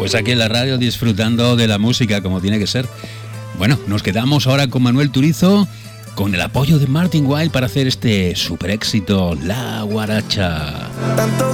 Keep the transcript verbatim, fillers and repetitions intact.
Pues aquí en la radio disfrutando de la música como tiene que ser. Bueno, nos quedamos ahora con Manuel Turizo, con el apoyo de Martin Wilde para hacer este super éxito, La Guaracha. Tanto